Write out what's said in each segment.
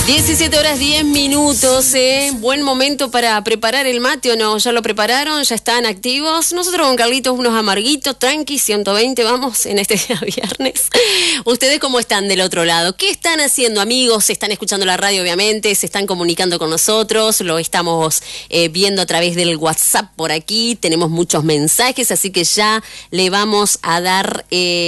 17 horas 10 minutos, buen momento para preparar el mate, ¿o no? ¿Ya lo prepararon? ¿Ya están activos? Nosotros con Carlitos unos amarguitos, tranqui, 120, vamos, en este día viernes. ¿Ustedes cómo están del otro lado? ¿Qué están haciendo, amigos? ¿Están escuchando la radio, obviamente? ¿Se están comunicando con nosotros? Lo estamos viendo a través del WhatsApp por aquí. Tenemos muchos mensajes, así que ya le vamos a dar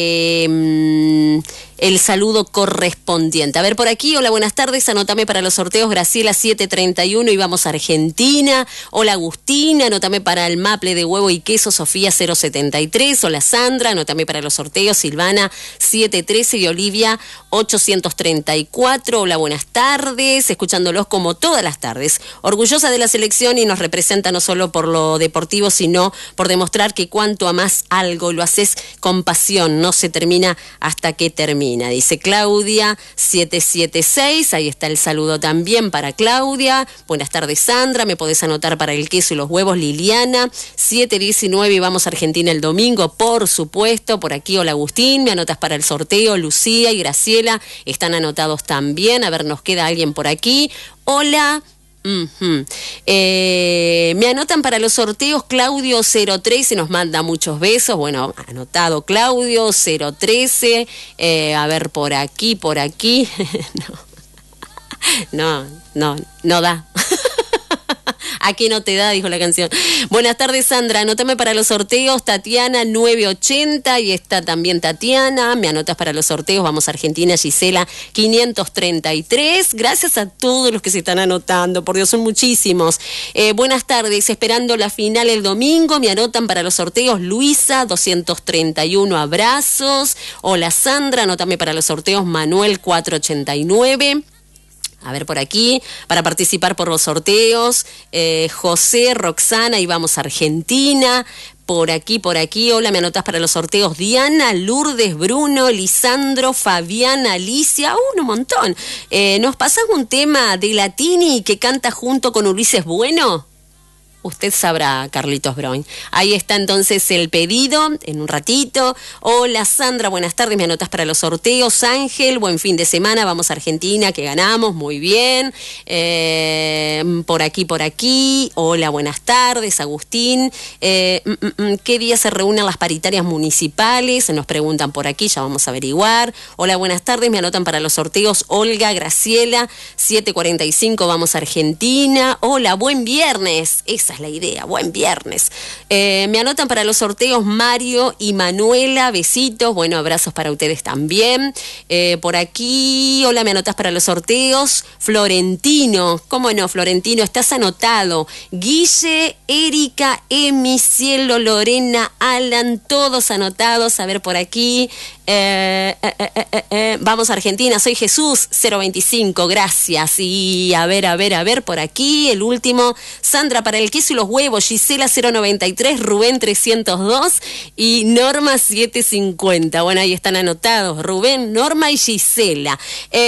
el saludo correspondiente. A ver, por aquí, hola, buenas tardes, anótame para los sorteos, Graciela 731 y vamos a Argentina. Hola, Agustina, anótame para el maple de huevo y queso, Sofía 073. Hola, Sandra, anótame para los sorteos, Silvana 713 y Olivia 834. Hola, buenas tardes, escuchándolos como todas las tardes. Orgullosa de la selección y nos representa no solo por lo deportivo, sino por demostrar que cuanto amás algo, lo haces con pasión, no se termina hasta que termina. Dice Claudia 776, ahí está el saludo también para Claudia. Buenas tardes, Sandra, me podés anotar para el queso y los huevos, Liliana 719 y vamos a Argentina el domingo, por supuesto. Por aquí, hola, Agustín, me anotas para el sorteo, Lucía y Graciela están anotados también. A ver, nos queda alguien por aquí. Hola. Me anotan para los sorteos, Claudio 013 nos manda muchos besos. Bueno, anotado Claudio 013. A ver, por aquí. No da. Aquí no te da, dijo la canción. Buenas tardes, Sandra. Anótame para los sorteos, Tatiana 980. Y está también Tatiana. Me anotas para los sorteos. Vamos a Argentina, Gisela 533. Gracias a todos los que se están anotando. Por Dios, son muchísimos. Buenas tardes. Esperando la final el domingo. Me anotan para los sorteos, Luisa 231. Abrazos. Hola, Sandra. Anótame para los sorteos, Manuel 489. A ver, por aquí, para participar por los sorteos, José, Roxana, y vamos a Argentina. Por aquí, hola, me anotás para los sorteos, Diana, Lourdes, Bruno, Lisandro, Fabiana, Alicia, un montón. ¿Nos pasás un tema de Latini que canta junto con Ulises Bueno? Usted sabrá, Carlitos Broin. Ahí está entonces el pedido, en un ratito. Hola, Sandra, buenas tardes, me anotas para los sorteos. Ángel, buen fin de semana, vamos a Argentina, que ganamos, muy bien. Por aquí. Hola, buenas tardes, Agustín. ¿Qué día se reúnen las paritarias municipales? Nos preguntan por aquí, ya vamos a averiguar. Hola, buenas tardes, me anotan para los sorteos, Olga, Graciela, 745, vamos a Argentina. Hola, buen viernes. Esa es la idea, buen viernes. Me anotan para los sorteos, Mario y Manuela, besitos, bueno, abrazos para ustedes también. Por aquí, hola, me anotas para los sorteos, Florentino, ¿cómo no, Florentino? Estás anotado. Guille, Erika, Emi, Cielo, Lorena, Alan, todos anotados. A ver, por aquí. Vamos a Argentina, soy Jesús 025, gracias. Y a ver, por aquí el último, Sandra para el queso y los huevos, Gisela 093, Rubén 302 y Norma 750. Bueno, ahí están anotados, Rubén, Norma y Gisela.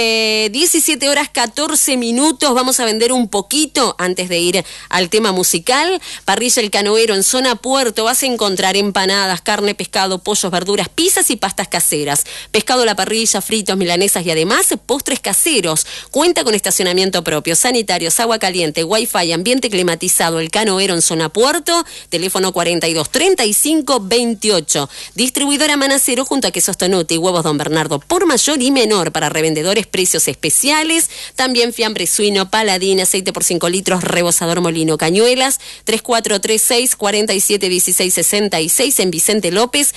17 horas 14 minutos, vamos a vender un poquito antes de ir al tema musical. Parrilla El Canoero en zona Puerto, vas a encontrar empanadas, carne, pescado, pollos, verduras, pizzas y pastas caseras. Pescado a la parrilla, fritos, milanesas y además postres caseros. Cuenta con estacionamiento propio, sanitarios, agua caliente, wifi, ambiente climatizado. El Canoero en zona Puerto, teléfono 42 35 28. Distribuidora Manacero junto a Quesos Tonuti y Huevos Don Bernardo por mayor y menor para revendedores, precios especiales. También fiambre suino, Paladín, aceite por 5 litros, rebozador Molino Cañuelas, 3436 47 16 66 en Vicente López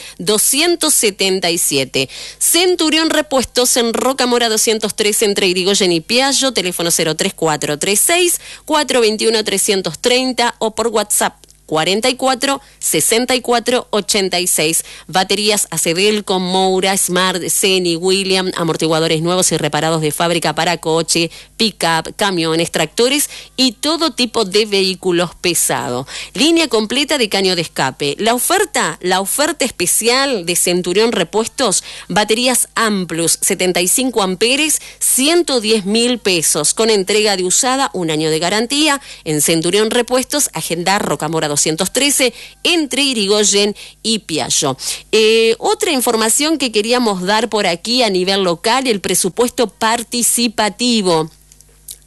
277. Centurión Repuestos en Rocamora 203 entre Irigoyen y Piaggio, teléfono 03436 421 330 o por WhatsApp 44 64 86. Baterías Acedelco, Moura, Smart, Ceni, William, amortiguadores nuevos y reparados de fábrica para coche, pick-up, camiones, tractores y todo tipo de vehículos pesados. Línea completa de caño de escape. La oferta especial de Centurión Repuestos, baterías Amplus 75 amperes, 110.000 pesos, con entrega de usada, 1 año de garantía. En Centurión Repuestos, agendar Rocamora 213 entre Irigoyen y Piaggio. Otra información que queríamos dar por aquí a nivel local, el presupuesto participativo.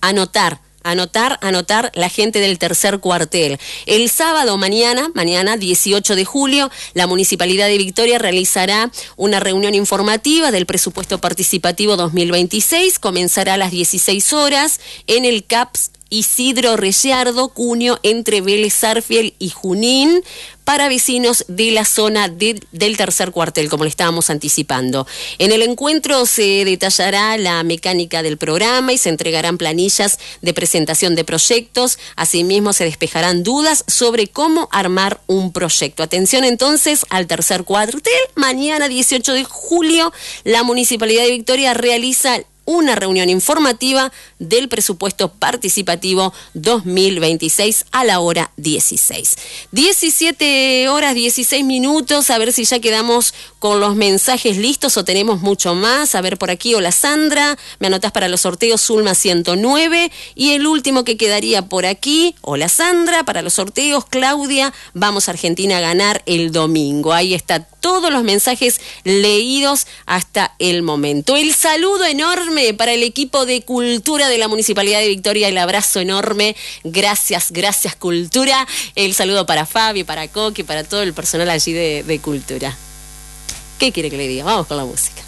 anotar la gente del tercer cuartel. El sábado mañana 18 de julio, la Municipalidad de Victoria realizará una reunión informativa del presupuesto participativo 2026. Comenzará a las 16 horas en el CAPS Isidro Reyardo, Cunio, entre Vélez Sarsfield y Junín, para vecinos de la zona del tercer cuartel, como le estábamos anticipando. En el encuentro se detallará la mecánica del programa y se entregarán planillas de presentación de proyectos. Asimismo, se despejarán dudas sobre cómo armar un proyecto. Atención entonces al tercer cuartel. Mañana 18 de julio, la Municipalidad de Victoria realiza una reunión informativa del presupuesto participativo 2026 a la hora 16. 17 horas 16 minutos, a ver si ya quedamos con los mensajes listos o tenemos mucho más. A ver por aquí, hola Sandra, me anotás para los sorteos Zulma 109, y el último que quedaría por aquí, hola Sandra, para los sorteos Claudia, vamos a Argentina a ganar el domingo. Ahí está todos los mensajes leídos hasta el momento. El saludo enorme para el equipo de Cultura de la Municipalidad de Victoria, el abrazo enorme, gracias Cultura, el saludo para Fabi, para Coqui, para todo el personal allí de Cultura. ¿Qué quiere que le diga? Vamos con la música.